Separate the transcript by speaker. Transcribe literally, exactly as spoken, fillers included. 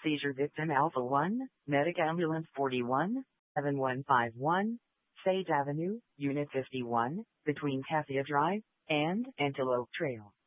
Speaker 1: Seizure victim Alpha one, Medic Ambulance forty-one, seven one five one, Sage Avenue, Unit fifty-one, between Cassia Drive and Antelope Trail.